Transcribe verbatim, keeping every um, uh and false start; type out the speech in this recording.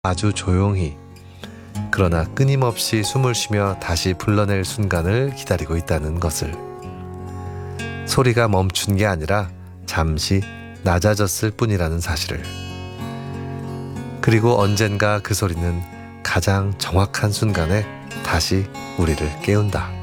아주 조용히, 그러나 끊임없이 숨을 쉬며 다시 불러낼 순간을 기다리고 있다는 것을. 소리가 멈춘 게 아니라 잠시 낮아졌을 뿐이라는 사실을. 그리고 언젠가 그 소리는 가장 정확한 순간에 다시 우리를 깨운다.